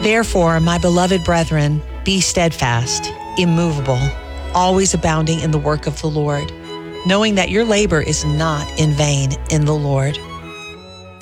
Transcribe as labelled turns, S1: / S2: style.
S1: Therefore, my beloved brethren, be steadfast, immovable, always abounding in the work of the Lord, knowing that your labor is not in vain in the Lord.